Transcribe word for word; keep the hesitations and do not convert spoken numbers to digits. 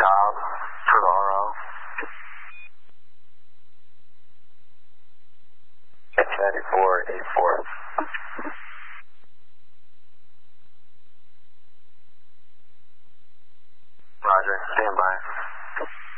job for the R O. It's ninety-four eighty-four. Roger, stand by.